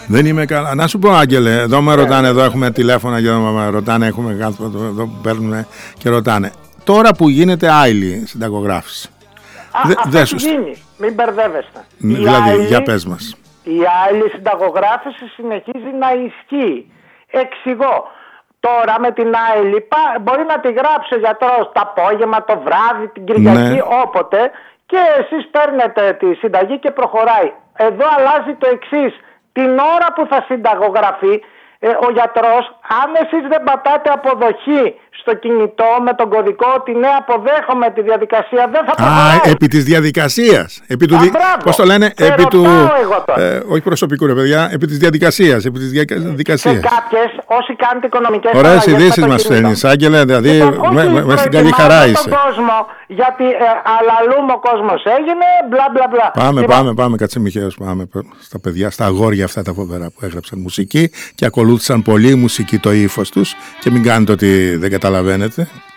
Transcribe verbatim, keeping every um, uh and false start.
Δεν είμαι καλά. Να σου πω, Άγγελε, εδώ με ρωτάνε, εδώ έχουμε τηλέφωνα και εδώ με ρωτάνε, έχουμε κάτι εδώ που παίρνουν και ρωτάνε. Τώρα που γίνεται άειλη συνταγογράφηση. Α, δε, αυτό δε σου... γίνει, μην μπερδεύεστε. Δηλαδή, άειλη, για πες μας. Η άειλη συνταγογράφηση συνεχίζει να ισχύει. Εξηγώ. Τώρα με την άειλη μπορεί να τη γράψει ο γιατρός το απόγευμα, το βράδυ, την Κυριακή, ναι. όποτε, και εσείς παίρνετε τη συνταγή και προχωράει. Εδώ αλλάζει το εξής. Την ώρα που θα συνταγογραφεί ε, ο γιατρός, αν εσείς δεν πατάτε αποδοχή στο κινητό με τον κωδικό ότι ναι, αποδέχομαι τη διαδικασία, δεν θα προχωράει. Α, επί της διαδικασίας. Επί του, Α, δι... Πώς το λένε, σε επί του. Ε, όχι προσωπικού, ρε παιδιά, επί της διαδικασίας. Επί της διαδικασίας. Σε κάποιες, όσοι κάνετε οικονομικές ωραίες ειδήσεις μας στέλνεις, Άγγελε, δηλαδή λοιπόν, με, με, με στην καλή χαρά είσαι. Τον κόσμο, γιατί ε, αλλαλούμε ο κόσμος έγινε, μπλα μπλα μπλα. Πάμε, λοιπόν, πάμε, πάμε, κάτσε Μιχαίος, πάμε στα παιδιά, στα αγόρια αυτά τα φοβερά που έγραψαν μουσική και ακολούθησαν πολύ μουσική το ύφος τους και μην κάνετε ότι δεν καταλαβαίνετε.